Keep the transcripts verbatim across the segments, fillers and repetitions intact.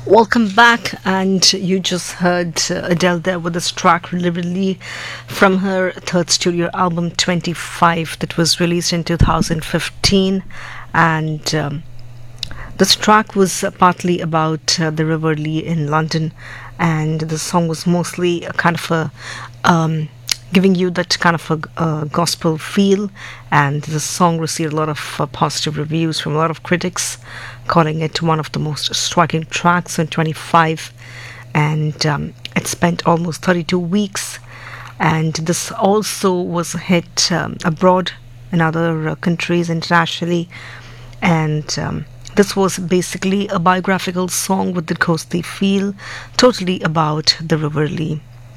Welcome back, and you just heard uh, Adele there with this track deliberately from her third studio album twenty-five that was released in two thousand fifteen. And um, this track was uh, partly about uh, the River Lee in London, and the song was mostly a kind of a um, giving you that kind of a, a gospel feel. And the song received a lot of uh, positive reviews from a lot of critics, calling it one of the most striking tracks in twenty-five. And um, it spent almost thirty-two weeks. And this also was a hit um, abroad in other uh, countries internationally. And um, this was basically a biographical song with the coastal feel, totally about the River Lee.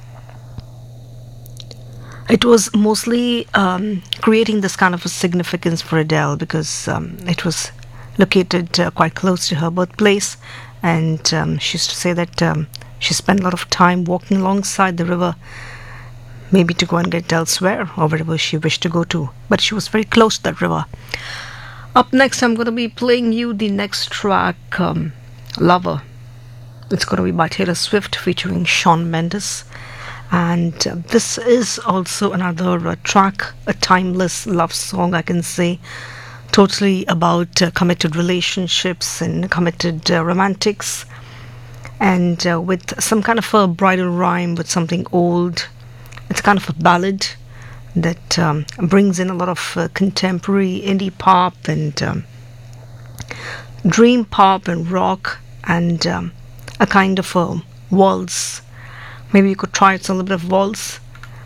It was mostly um, creating this kind of a significance for Adele because um, it was located uh, quite close to her birthplace, and um, she used to say that um, she spent a lot of time walking alongside the river, maybe to go and get elsewhere or wherever she wished to go to, but she was very close to that river. Up next, I'm going to be playing you the next track, um, Lover. It's going to be by Taylor Swift featuring Shawn Mendes. And uh, this is also another uh, track, a timeless love song, I can say, totally about uh, committed relationships and committed uh, romantics, and uh, with some kind of a bridal rhyme with something old. It's kind of a ballad that um, brings in a lot of uh, contemporary indie pop and um, dream pop and rock, and um, a kind of a waltz. Maybe you could try it, a little bit of waltz.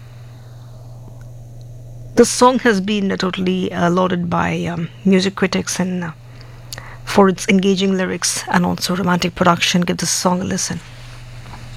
The song has been uh, totally uh, lauded by um, music critics and uh, for its engaging lyrics and also romantic production. Give this song a listen.